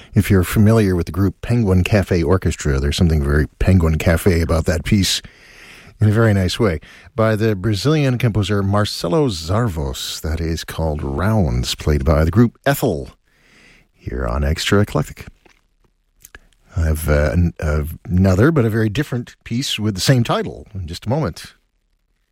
If you're familiar with the group Penguin Cafe Orchestra, there's something very Penguin Cafe about that piece in a very nice way. By the Brazilian composer Marcelo Zarvos. That is called Rounds, played by the group Ethel, here on Extra Eclectic. I have another, but a very different piece with the same title in just a moment.